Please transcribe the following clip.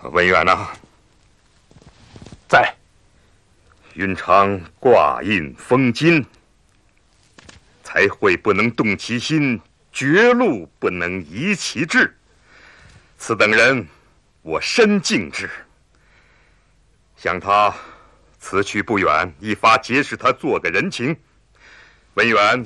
文远呐， 在。 云长挂印封金，才会不能动其心，绝路不能移其志。此等人，我深敬之。想他此去不远，一发结识他，做个人情。文远